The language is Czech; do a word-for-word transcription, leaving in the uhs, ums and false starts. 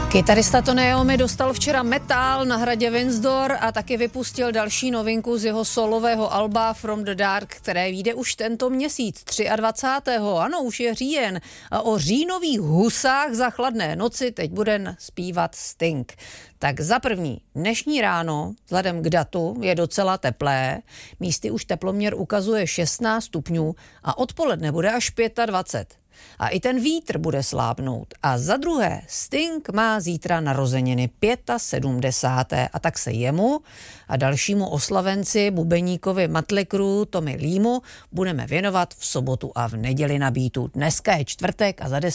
Kytarista Tony Iommi dostal včera Metal na hradě Windsor a taky vypustil další novinku z jeho solového alba From the Dark, které vyjde už tento měsíc, dvacátého třetího Ano, už je říjen. A o říjnových husách za chladné noci teď bude zpívat Sting. Tak za první, dnešní ráno, vzhledem k datu, je docela teplé. Místy už teploměr ukazuje šestnáct stupňů a odpoledne bude až dvacet pět. A i ten vítr bude slábnout. A za druhé, Sting má zítra narozeniny sedmdesátého pátého A tak se jemu a dalšímu oslavenci, bubeníkovi Mötley Crüe Tommy Leemu, budeme věnovat v sobotu a v neděli na Beatu. Dneska je čtvrtek a za